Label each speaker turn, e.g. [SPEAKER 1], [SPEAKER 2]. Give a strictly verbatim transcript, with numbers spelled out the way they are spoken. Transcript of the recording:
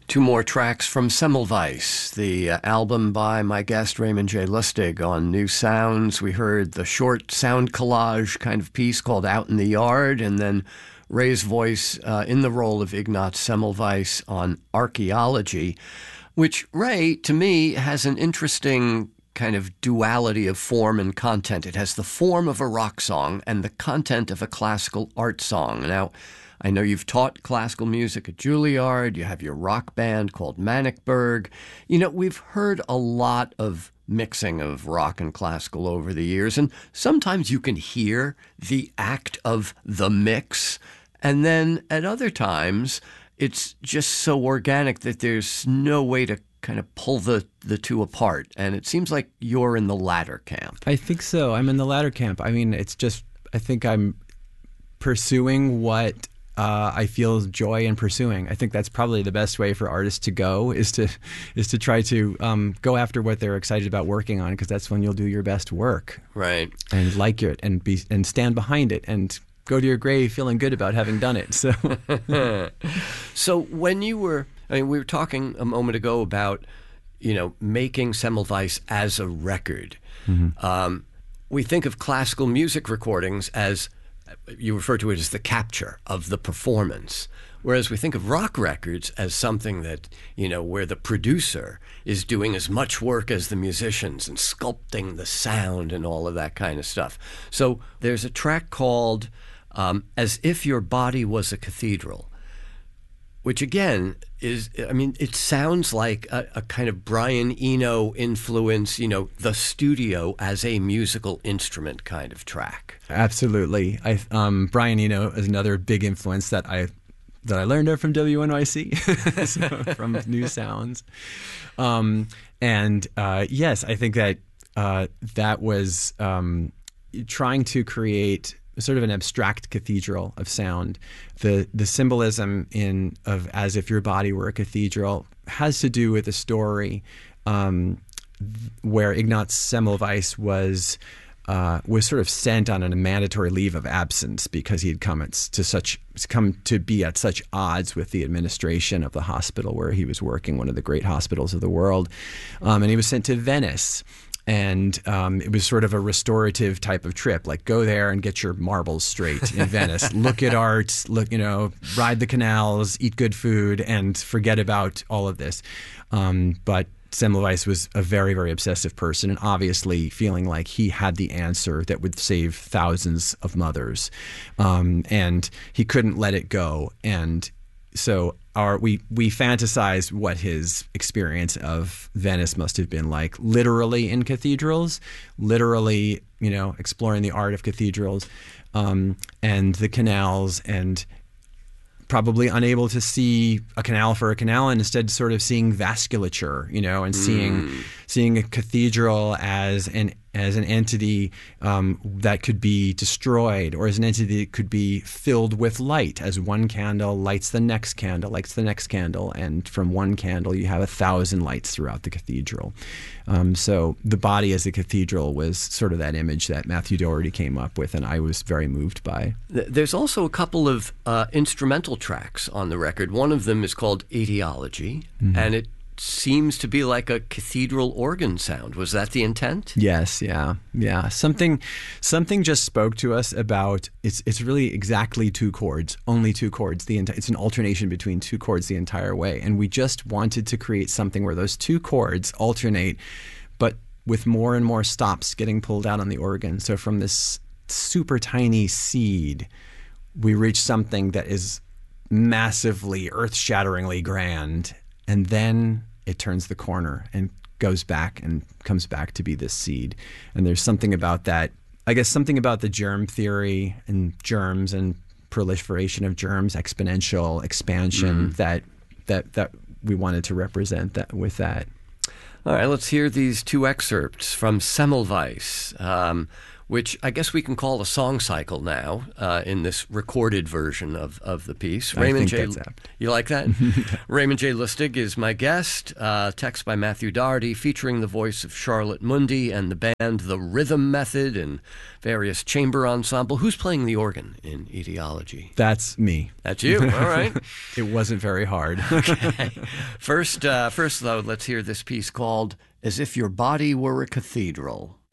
[SPEAKER 1] Two more tracks from Semmelweis, the uh, album by my guest Raymond J. Lustig on New Sounds. We heard the short sound collage kind of piece called Out in the Yard, and then Ray's voice uh, in the role of Ignaz Semmelweis on Archaeology, which, Ray, to me, has an interesting kind of duality of form and content. It has the form of a rock song and the content of a classical art song. Now, I know you've taught classical music at Juilliard. You have your rock band called Manickberg. You know, we've heard a lot of mixing of rock and classical over the years, and sometimes you can hear the act of the mix, and then at other times, it's just so organic that there's no way to kind of pull the, the two apart. And it seems like you're in the latter camp.
[SPEAKER 2] I think so. I'm in the latter camp. I mean, it's just, I think I'm pursuing what Uh, I feel joy in pursuing. I think that's probably the best way for artists to go is to is to try to um, go after what they're excited about working on, because that's when you'll do your best work.
[SPEAKER 1] Right.
[SPEAKER 2] And like it and be and stand behind it and go to your grave feeling good about having done it. So,
[SPEAKER 1] so when you were, I mean, we were talking a moment ago about, you know, making Semmelweis as a record. Mm-hmm. Um, we think of classical music recordings as, you refer to it as the capture of the performance, whereas we think of rock records as something that, you know, where the producer is doing as much work as the musicians and sculpting the sound and all of that kind of stuff. So there's a track called um, As If Your Body Was a Cathedral, which again is, I mean, it sounds like a, a kind of Brian Eno influence, you know, the studio as a musical instrument kind of track.
[SPEAKER 2] Absolutely. I, um, Brian Eno is another big influence that I that I learned from W N Y C, so, from New Sounds. Um, and uh, yes, I think that uh, that was um, trying to create sort of an abstract cathedral of sound. The the symbolism in of As If Your Body Were a Cathedral has to do with a story um, where Ignaz Semmelweis was uh, was sort of sent on a mandatory leave of absence because he had come at, to such come to be at such odds with the administration of the hospital where he was working, one of the great hospitals of the world, um, and he was sent to Venice. And um, it was sort of a restorative type of trip, like go there and get your marbles straight in Venice. Look at art, look, you know, ride the canals, eat good food, and forget about all of this. Um, but Semmelweis was a very, very obsessive person, and obviously feeling like he had the answer that would save thousands of mothers. Um, and he couldn't let it go. And so our, we we fantasize what his experience of Venice must have been like, literally in cathedrals, literally, you know, exploring the art of cathedrals, um, and the canals, and probably unable to see a canal for a canal, and instead sort of seeing vasculature, you know, and seeing mm. seeing a cathedral as an as an entity um, that could be destroyed, or as an entity that could be filled with light, as one candle lights the next candle, lights the next candle, and from one candle you have a thousand lights throughout the cathedral. Um, so the body as a cathedral was sort of that image that Matthew Doherty came up with, and I was very moved by.
[SPEAKER 1] There's also a couple of uh, instrumental tracks on the record. One of them is called Etiology, mm-hmm. and it seems to be like a cathedral organ sound. Was that the intent?
[SPEAKER 2] Yes, yeah, yeah. Something, something just spoke to us about. It's it's really exactly two chords, only two chords. The enti- it's an alternation between two chords the entire way, and we just wanted to create something where those two chords alternate, but with more and more stops getting pulled out on the organ. So from this super tiny seed, we reach something that is massively, earth-shatteringly grand. And then it turns the corner and goes back and comes back to be this seed. And there's something about that, I guess something about the germ theory and germs and proliferation of germs, exponential expansion, mm. that that that we wanted to represent that with that.
[SPEAKER 1] All right, let's hear these two excerpts from Semmelweis. Um, which I guess we can call a song cycle now uh, in this recorded version of, of the piece.
[SPEAKER 2] I
[SPEAKER 1] Raymond
[SPEAKER 2] think
[SPEAKER 1] J.
[SPEAKER 2] that's apt.
[SPEAKER 1] You like that? Raymond J. Lustig is my guest. Uh, text by Matthew Doherty, featuring the voice of Charlotte Mundy and the band The Rhythm Method and various chamber ensemble. Who's playing the organ in Etiology?
[SPEAKER 2] That's me.
[SPEAKER 1] That's you. All right.
[SPEAKER 2] It wasn't very hard.
[SPEAKER 1] Okay. First, uh, first though, let's hear this piece called "As If Your Body Were a Cathedral."